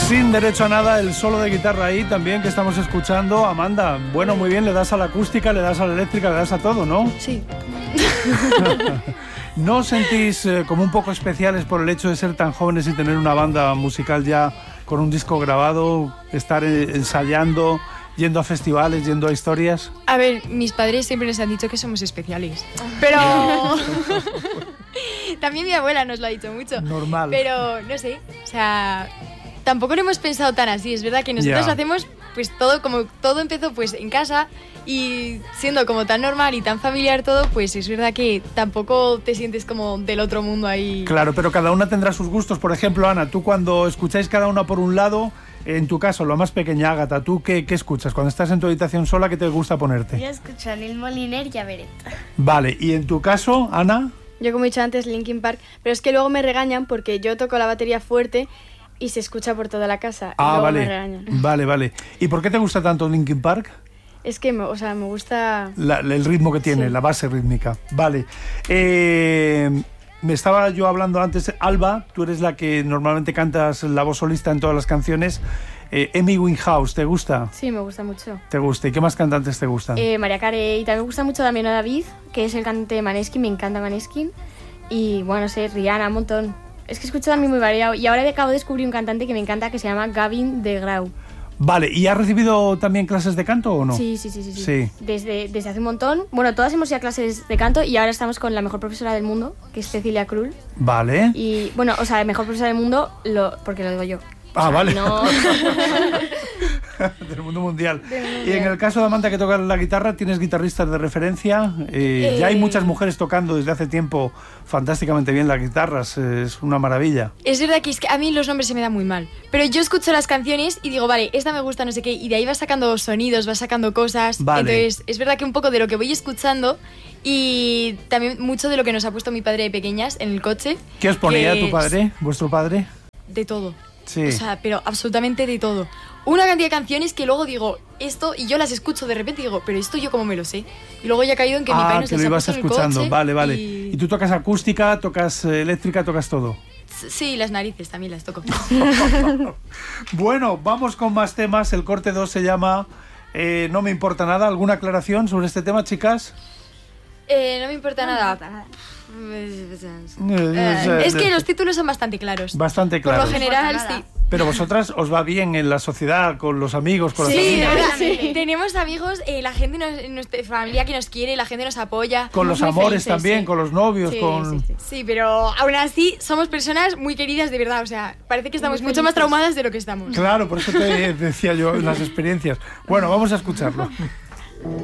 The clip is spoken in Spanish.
Sin derecho a nada, el solo de guitarra ahí también que estamos escuchando. Amanda, bueno, muy bien, le das a la acústica, le das a la eléctrica, le das a todo, ¿no? Sí. ¿No os sentís como un poco especiales por el hecho de ser tan jóvenes y tener una banda musical ya con un disco grabado, estar ensayando, yendo a festivales, yendo a historias? A ver, mis padres siempre nos han dicho que somos especiales, pero también mi abuela nos lo ha dicho mucho. Normal. Pero no sé, o sea, tampoco lo hemos pensado tan así. Es verdad que nosotros Ya. hacemos pues todo, como todo empezó pues en casa, y siendo como tan normal y tan familiar todo, pues es verdad que tampoco te sientes como del otro mundo ahí. Claro, pero cada una tendrá sus gustos. Por ejemplo, Ana, tú cuando escucháis cada una por un lado, en tu caso, la más pequeña, Ágata, ¿tú qué escuchas? Cuando estás en tu habitación sola, ¿qué te gusta ponerte? Yo escucho a Lil Moliner y a Beret. Vale, y en tu caso, Ana... Yo, como he dicho antes, Linkin Park, pero es que luego me regañan porque yo toco la batería fuerte y se escucha por toda la casa. Y luego me regañan. Vale. ¿Y por qué te gusta tanto Linkin Park? Es que, me gusta... El ritmo que tiene, Sí. la base rítmica. Vale. Me estaba yo hablando antes, Alba, tú eres la que normalmente cantas la voz solista en todas las canciones. Amy Winehouse, ¿te gusta? Sí, me gusta mucho. ¿Te gusta? ¿Y qué más cantantes te gustan? María Carey, y también me gusta mucho Damián David, que es el cantante de Maneskin, me encanta Maneskin. Y bueno, no sé, Rihanna, un montón. Es que escucho también muy variado. Y ahora acabo de descubrir un cantante que me encanta, que se llama Gavin DeGraw. Vale, ¿y has recibido también clases de canto o no? Sí. Sí. Desde hace un montón. Bueno, todas hemos ido a clases de canto y ahora estamos con la mejor profesora del mundo, que es Cecilia Krull. Vale. Y bueno, o sea, la mejor profesora del mundo, porque lo digo yo. Ah, vale. No. Del mundo mundial. Y en el caso de Amanda, que toca la guitarra, ¿tienes guitarristas de referencia? Ya hay muchas mujeres tocando desde hace tiempo fantásticamente bien las guitarras. Es una maravilla. Es verdad que a mí los nombres se me dan muy mal, pero yo escucho las canciones y digo, vale, esta me gusta, no sé qué, y de ahí vas sacando sonidos, vas sacando cosas. Vale. Entonces, es verdad que un poco de lo que voy escuchando y también mucho de lo que nos ha puesto mi padre de pequeñas en el coche. ¿Qué os ponía que tu padre, vuestro padre? De todo. Sí. O sea, pero absolutamente de todo. Una cantidad de canciones que luego digo, esto, y yo las escucho de repente y digo, pero esto yo cómo me lo sé. Y luego ya he caído en que mi padre nos que lo las ha ibas puesto en el escuchando. coche. Vale. Y ¿Y tú tocas acústica, tocas eléctrica, tocas todo? sí, las narices también las toco. Bueno, vamos con más temas. El corte 2 se llama No me importa nada. ¿Alguna aclaración sobre este tema, chicas? No me importa nada. Es que los títulos son bastante claros. Bastante Por claro. lo general, No me importa sí. Pero vosotras os va bien en la sociedad, con los amigos, con las Sí, familias. de verdad, Sí. tenemos amigos, la gente, nuestra familia que nos quiere, la gente nos apoya. Con los Somos muy amores felices, también, sí. con los novios, Sí, con... sí. Sí, pero aún así somos personas muy queridas de verdad, o sea, parece que estamos Muy mucho más felices. traumadas de lo que estamos. Claro, por eso te decía yo las experiencias. Bueno, vamos a escucharlo.